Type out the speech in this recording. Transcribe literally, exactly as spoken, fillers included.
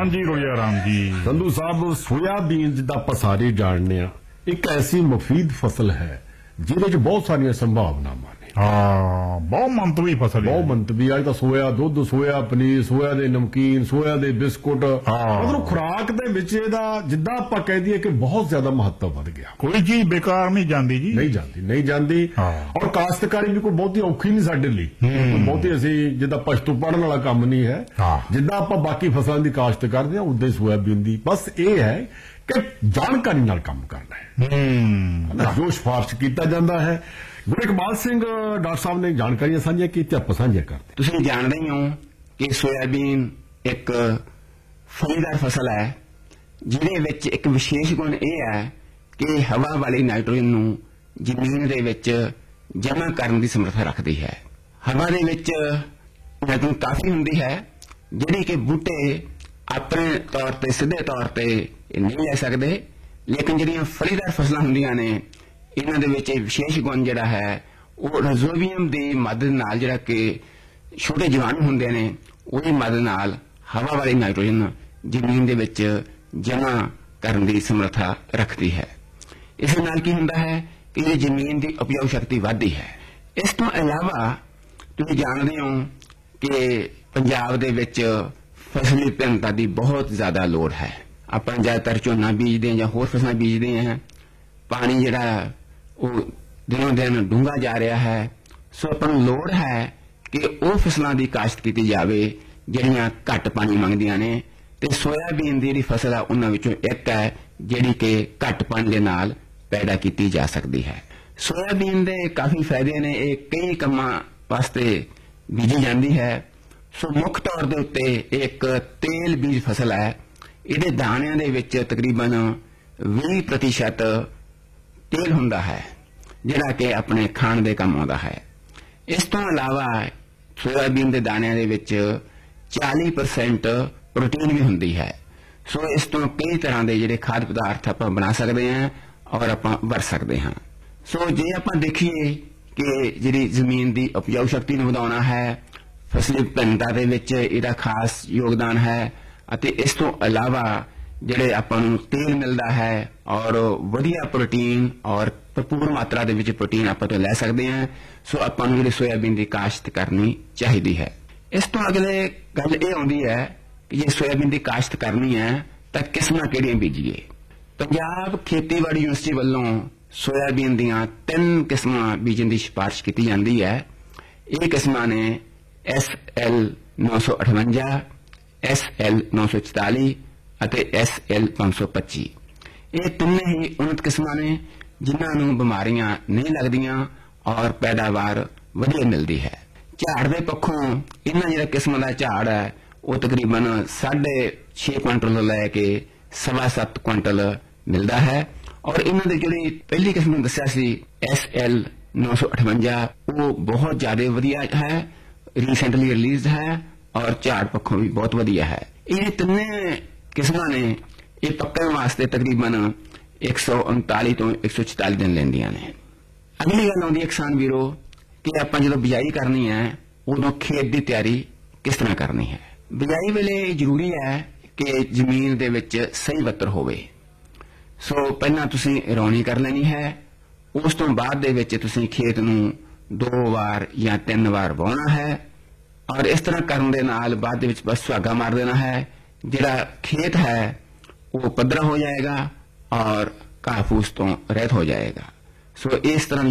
हाँ जी रोलिया राम जी। संधू साहब सोयाबीन जिदा ਆਪਾਂ ਸਾਰੇ ਜਾਣਦੇ ਆ ਇੱਕ ਐਸੀ ਮੁਫੀਦ ਫਸਲ ਹੈ ਜਿਹਦੇ ਚ ਬਹੁਤ ਸਾਰੀਆਂ ਸੰਭਾਵਨਾਵਾਂ ਨੇ। ਹਾਂ ਬਹੁਤ ਮੰਤਵੀ ਫਸਲ ਬਹੁਤ ਮੰਤਵੀ ਅੱਜ ਤਾਂ ਸੋਇਆ ਦੁੱਧ ਸੋਇਆ ਪਨੀਰ ਸੋਇਆ ਦੇ ਨਮਕੀਨ ਸੋਇਆ ਦੇ ਬਿਸਕੁਟ ਮਤਲਬ ਖੁਰਾਕ ਦੇ ਵਿੱਚ ਇਹਦਾ ਜਿੱਦਾਂ ਆਪਾਂ ਕਹਿ ਦਈਏ ਕਿ ਬਹੁਤ ਜ਼ਿਆਦਾ ਮਹੱਤਵ ਵੱਧ ਗਿਆ। ਕੋਈ ਚੀਜ਼ ਬੇਕਾਰ ਨਹੀਂ ਜਾਂਦੀ ਜੀ ਨਹੀਂ ਜਾਂਦੀ ਨਹੀਂ ਜਾਂਦੀ ਔਰ ਕਾਸ਼ਤਕਾਰੀ ਵੀ ਕੋਈ ਬਹੁਤੀ ਔਖੀ ਨਹੀਂ ਸਾਡੇ ਲਈ ਬਹੁਤੀ ਅਸੀਂ ਜਿੱਦਾਂ ਪਸ਼ਤੂ ਪੜਨ ਵਾਲਾ ਕੰਮ ਨਹੀਂ ਹੈ ਜਿੱਦਾਂ ਆਪਾਂ ਬਾਕੀ ਫਸਲਾਂ ਦੀ ਕਾਸ਼ਤ ਕਰਦੇ ਹਾਂ ਉਦਾਂ ਹੀ ਸੋਇਆਬੀਨ ਦੀ ਬਸ ਇਹ ਹੈ ਕਿ ਜਾਣਕਾਰੀ ਨਾਲ ਕੰਮ ਕਰਨਾ ਹੈ ਜੋ ਸਿਫਾਰਿਸ਼ ਕੀਤਾ ਜਾਂਦਾ ਹੈ। ਗੁਰਇਕਬਾਲ ਸਿੰਘ ਡਾਕਟਰ ਸਾਹਿਬ ਨੇ ਜਾਣਕਾਰੀਆਂ ਸਾਂਝੀਆਂ ਕੀਤੀਆਂ ਆਪਾਂ ਸਾਂਝੀਆਂ ਕਰਦੇ। ਤੁਸੀਂ ਜਾਣਦੇ ਹੀ ਹੋ ਕਿ ਸੋਇਆਬੀਨ ਇੱਕ ਫਲੀਦਾਰ ਫਸਲ ਹੈ ਜਿਹਦੇ ਵਿੱਚ ਇੱਕ ਵਿਸ਼ੇਸ਼ ਗੁਣ ਇਹ ਹੈ ਕਿ ਹਵਾ ਵਾਲੀ ਨਾਈਟ੍ਰੋਜਨ ਨੂੰ ਜ਼ਮੀਨ ਦੇ ਵਿੱਚ ਜਮ੍ਹਾਂ ਕਰਨ ਦੀ ਸਮਰੱਥਾ ਰੱਖਦੀ ਹੈ। ਹਵਾ ਦੇ ਵਿੱਚ ਨਾਈਟ੍ਰੋਜਨ ਕਾਫੀ ਹੁੰਦੀ ਹੈ ਜਿਹੜੀ ਕਿ ਬੂਟੇ ਆਪਣੇ ਤੌਰ ਤੇ ਸਿੱਧੇ ਤੌਰ ਤੇ ਨਹੀਂ ਲੈ ਸਕਦੇ ਲੇਕਿਨ ਜਿਹੜੀਆਂ ਫਲੀਦਾਰ ਫਸਲਾਂ ਹੁੰਦੀਆਂ ਨੇ ਇਹਨਾਂ ਦੇ ਵਿੱਚ ਵਿਸ਼ੇਸ਼ ਗੁਣ ਜਿਹੜਾ ਹੈ ਉਹ ਰਾਈਜ਼ੋਬੀਅਮ ਦੀ ਮਦਦ ਨਾਲ ਜਿਹੜਾ ਕਿ ਛੋਟੇ ਜੀਵਾਣੂ ਹੁੰਦੇ ਨੇ ਉਹਦੀ ਮਦਦ ਨਾਲ ਹਵਾ ਵਾਲੀ ਨਾਈਟ੍ਰੋਜਨ ਜ਼ਮੀਨ ਦੇ ਵਿੱਚ ਜਮ੍ਹਾਂ ਕਰਨ ਦੀ ਸਮਰੱਥਾ ਰੱਖਦੀ ਹੈ। ਇਸ ਨਾਲ ਕੀ ਹੁੰਦਾ ਹੈ ਕਿ ਇਹ ਜ਼ਮੀਨ ਦੀ ਉਪਜਾਊ ਸ਼ਕਤੀ ਵੱਧਦੀ ਹੈ। ਇਸ ਤੋਂ ਇਲਾਵਾ ਤੁਸੀਂ ਜਾਣਦੇ ਹੋ ਕਿ ਪੰਜਾਬ ਦੇ ਵਿੱਚ ਫਸਲੀ ਵਿਭਿੰਨਤਾ ਦੀ ਬਹੁਤ ਜ਼ਿਆਦਾ ਲੋੜ ਹੈ। ਆਪਾਂ ਜ਼ਿਆਦਾਤਰ ਝੋਨਾ ਬੀਜਦੇ ਹਾਂ ਜਾਂ ਹੋਰ ਫਸਲਾਂ ਬੀਜਦੇ ਹਾਂ ਪਾਣੀ ਜਿਹੜਾ ਉਹ ਦਿਨੋਂ ਦਿਨ ਡੂੰਘਾ ਜਾ ਰਿਹਾ ਹੈ ਸੋ ਆਪਾਂ ਨੂੰ ਲੋੜ ਹੈ ਕਿ ਉਹ ਫਸਲਾਂ ਦੀ ਕਾਸ਼ਤ ਕੀਤੀ ਜਾਵੇ ਜਿਹੜੀਆਂ ਘੱਟ ਪਾਣੀ ਮੰਗਦੀਆਂ ਨੇ ਤੇ ਸੋਇਆਬੀਨ ਦੀ ਜਿਹੜੀ ਫਸਲ ਹੈ ਉਹਨਾਂ ਵਿੱਚੋਂ ਇੱਕ ਹੈ ਜਿਹੜੀ ਕਿ ਘੱਟ ਪਾਣੀ ਦੇ ਨਾਲ ਪੈਦਾ ਕੀਤੀ ਜਾ ਸਕਦੀ ਹੈ। ਸੋਇਆਬੀਨ ਦੇ ਕਾਫੀ ਫਾਇਦੇ ਨੇ ਇਹ ਕਈ ਕੰਮਾਂ ਵਾਸਤੇ ਬੀਜੀ ਜਾਂਦੀ ਹੈ। ਸੋ ਮੁੱਖ ਤੌਰ ਦੇ ਉੱਤੇ ਇਹ ਇੱਕ ਤੇਲ ਬੀਜ ਫਸਲ ਹੈ। ਇਹਦੇ ਦਾਣਿਆਂ ਦੇ ਵਿੱਚ ਤਕਰੀਬਨ ਵੀਹ ਪ੍ਰਤੀਸ਼ਤ ਤੇਲ ਹੁੰਦਾ ਹੈ ਜਿਹੜਾ ਕਿ ਆਪਣੇ ਖਾਣ ਦੇ ਕੰਮ ਆਉਂਦਾ ਹੈ। ਇਸ ਤੋਂ ਇਲਾਵਾ ਸੋਇਆਬੀਨ ਦੇ ਦਾਣਿਆਂ ਦੇ ਵਿੱਚ ਚਾਲੀ ਪਰਸੈਂਟ ਪ੍ਰੋਟੀਨ ਵੀ ਹੁੰਦੀ ਹੈ। ਸੋ ਇਸ ਤੋਂ ਕਈ ਤਰ੍ਹਾਂ ਦੇ ਜਿਹੜੇ ਖਾਦ ਪਦਾਰਥ ਆਪਾਂ ਬਣਾ ਸਕਦੇ ਹਾਂ ਔਰ ਆਪਾਂ ਵਰਤ ਸਕਦੇ ਹਾਂ। ਸੋ ਜੇ ਆਪਾਂ ਦੇਖੀਏ ਕਿ ਜਿਹੜੀ ਜ਼ਮੀਨ ਦੀ ਉਪਜਾਊ ਸ਼ਕਤੀ ਨੂੰ ਵਧਾਉਣਾ ਹੈ ਫਸਲੀ ਵਿਭਿੰਨਤਾ ਦੇ ਵਿੱਚ ਇਹਦਾ ਖਾਸ ਯੋਗਦਾਨ ਹੈ ਅਤੇ ਇਸ ਤੋਂ ਇਲਾਵਾ ਜਿਹੜੇ ਆਪਾਂ ਨੂੰ ਤੇਲ ਮਿਲਦਾ ਹੈ ਔਰ ਵਧੀਆ ਪ੍ਰੋਟੀਨ ਔਰ ਭਰਪੂਰ ਮਾਤਰਾ ਦੇ ਵਿੱਚ ਪ੍ਰੋਟੀਨ ਆਪਾਂ ਤੋਂ ਲੈ ਸਕਦੇ ਹਾਂ। ਸੋ ਆਪਾਂ ਨੂੰ ਜਿਹੜੀ ਸੋਇਆਬੀਨ ਦੀ ਕਾਸ਼ਤ ਕਰਨੀ ਚਾਹੀਦੀ ਹੈ। ਇਸ ਤੋਂ ਅਗਲੇ ਗੱਲ ਇਹ ਆਉਂਦੀ ਹੈ ਕਿ ਜੇ ਸੋਇਆਬੀਨ ਦੀ ਕਾਸ਼ਤ ਕਰਨੀ ਹੈ ਤਾਂ ਕਿਸਮਾਂ ਕਿਹੜੀਆਂ ਬੀਜੀਏ। ਪੰਜਾਬ ਖੇਤੀਬਾੜੀ ਯੂਨੀਵਰਸਿਟੀ ਵੱਲੋਂ ਸੋਇਆਬੀਨ ਦੀਆਂ ਤਿੰਨ ਕਿਸਮਾਂ ਬੀਜਣ ਦੀ ਸਿਫਾਰਿਸ਼ ਕੀਤੀ ਜਾਂਦੀ ਹੈ। ਇਹ ਕਿਸਮਾਂ ਨੇ ਐਸ ਐਲ ਨੌ ਸੌ ਅਠਵੰਜਾ ਐਸ ਐਲ ਨੌ ਸੌ ਚੁਤਾਲੀ ਅਤੇ ਐਸ ਐਲ ਪੰਜ ਸੌ ਪੱਚੀ। ਇਹ ਤਿੰਨੇ ਹੀ ਉਨਤ ਕਿਸਮਾਂ ਨੇ ਜਿਨ੍ਹਾਂ ਨੂੰ ਬਿਮਾਰੀਆਂ ਨਹੀਂ ਲੱਗਦੀਆਂ ਔਰ ਪੈਦਾਵਾਰ ਵਧੀਆ ਮਿਲਦੀ ਹੈ। ਝਾੜ ਦੇ ਪੱਖੋਂ ਇਹਨਾਂ ਜਿਹੜਾ ਕਿਸਮਾਂ ਦਾ ਝਾੜ ਹੈ ਉਹ ਤਕਰੀਬਨ ਸਾਢੇ ਛੇ ਕੁਇੰਟਲ ਤੋਂ ਲੈ ਕੇ ਸਵਾ ਸੱਤ ਕੁਇੰਟਲ ਮਿਲਦਾ ਹੈ ਔਰ ਇਹਨਾਂ ਦੀ ਜਿਹੜੀ ਪਹਿਲੀ ਕਿਸਮ ਨੂੰ ਦੱਸਿਆ ਸੀ ਐਸ ਐਲ ਨੌ ਸੌ ਅਠਵੰਜਾ ਉਹ ਬਹੁਤ ਜ਼ਿਆਦਾ ਵਧੀਆ ਹੈ ਰੀਸੈਂਟਲੀ ਰਿਲੀਜ਼ਡ ਹੈ ਔਰ ਝਾੜ ਪੱਖੋਂ ਵੀ ਬਹੁਤ ਵਧੀਆ ਹੈ। ਇਹ ਤਿੰਨੇ ਕਿਸਮਾਂ ਨੇ ਇਹ ਪੱਕਣ ਵਾਸਤੇ ਤਕਰੀਬਨ ਇੱਕ ਸੌ ਉਨਤਾਲੀ ਤੋਂ ਇੱਕ ਸੌ ਚੁਤਾਲੀ ਦਿਨ ਲੈਂਦੀਆਂ ਨੇ। ਅਗਲੀ ਗੱਲ ਆਉਂਦੀ ਹੈ ਕਿਸਾਨ ਵੀਰੋ ਕਿ ਆਪਾਂ ਜਦੋਂ ਬਿਜਾਈ ਕਰਨੀ ਹੈ ਉਦੋਂ ਖੇਤ ਦੀ ਤਿਆਰੀ ਕਿਸ ਤਰ੍ਹਾਂ ਕਰਨੀ ਹੈ। ਬਿਜਾਈ ਵੇਲੇ ਜ਼ਰੂਰੀ ਹੈ ਕਿ ਜ਼ਮੀਨ ਦੇ ਵਿੱਚ ਸਹੀ ਬੱਤਰ ਹੋਵੇ। ਸੋ ਪਹਿਲਾਂ ਤੁਸੀਂ ਰੌਣੀ ਕਰ ਲੈਣੀ ਹੈ ਉਸ ਤੋਂ ਬਾਅਦ ਦੇ ਵਿੱਚ ਤੁਸੀਂ ਖੇਤ ਨੂੰ ਦੋ ਵਾਰ ਜਾਂ ਤਿੰਨ ਵਾਰ ਵਾਹੁਣਾ ਹੈ ਔਰ ਇਸ ਤਰ੍ਹਾਂ ਕਰਨ ਦੇ ਨਾਲ ਬਾਅਦ ਦੇ ਵਿੱਚ ਬਸ ਸੁਹਾਗਾ ਮਾਰ ਦੇਣਾ ਹੈ। ਜਿਹੜਾ ਖੇਤ ਹੈ ਉਹ ਪੱਧਰਾ ਹੋ ਜਾਏਗਾ ਔਰ ਘਾਹ ਫੂਸ ਤੋਂ ਰਹਿਤ ਹੋ ਜਾਏਗਾ। ਸੋ ਇਸ ਤਰ੍ਹਾਂ